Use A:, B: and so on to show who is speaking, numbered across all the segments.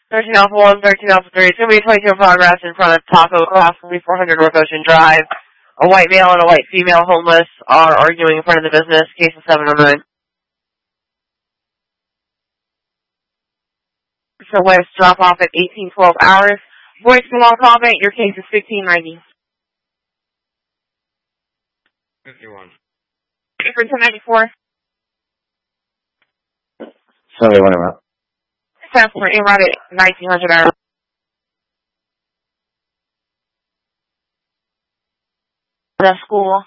A: 13 Alpha 1, 13 Alpha 3. It's going to be 22 in progress in front of Taco Class 400 North Ocean Drive. A white male and a white female homeless are arguing in front of the business. Case of 709. So West drop off at 1812 hours. Voice from all comment. Your case is 1590.
B: 51.
A: Different 1094.
C: Sorry, what about?
A: Transport in route at 1900 hours. The school.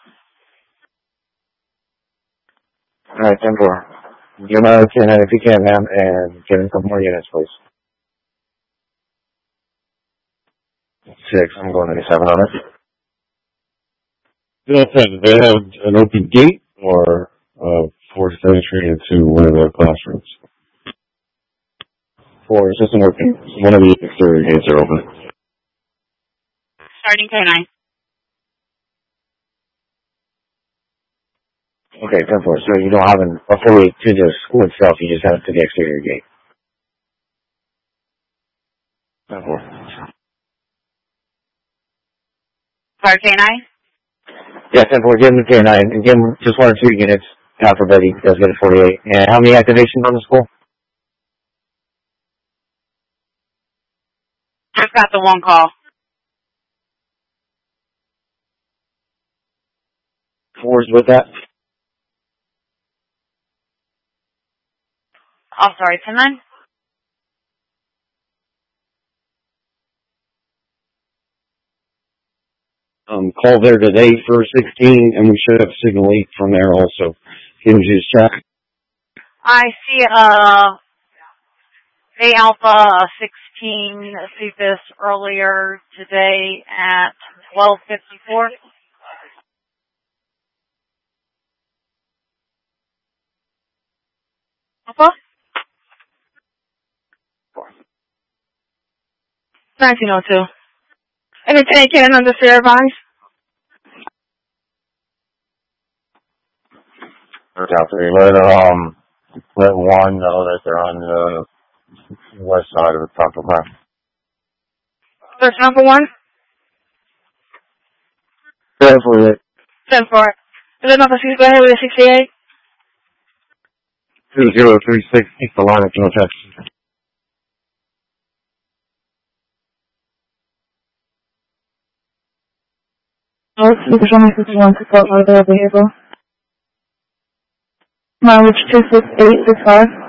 C: Alright, 10-4. Give another 10 if you can, ma'am, and give him some more units, please. 6, I'm going to 7 on it.
D: Do they have an open gate or forced entry into one of the classrooms?
C: It's just an open.
D: One of the exterior gates are open.
A: Starting 10-9.
C: Okay, 10-4. So you don't have a full gate to the school itself, you just have it to the exterior gate. 10-4.
A: Start K9.
C: Yeah, 10-4. Give him the K9 and give him just 1 or 2 units after Betty does get a 48. And how many activations on the school?
A: Just got the 1 call.
C: 4's with that?
A: Oh, sorry, 10-9.
D: Call there today for 16, and we should have signal 8 from there also. Can you just check?
A: I see A Alpha 16 see this earlier today at 12:54. Alpha? 1902. And it's taken under fair advice.
C: Let 1 know that they're on the west side of the Taco Class.
A: First number 1?
C: 10-4.
A: 10-4. Is that number 6? Go ahead with a 68.
C: 2036. Keep the line at no text.
E: Supersonic 51 to start out of their vehicle. Mileage 26865.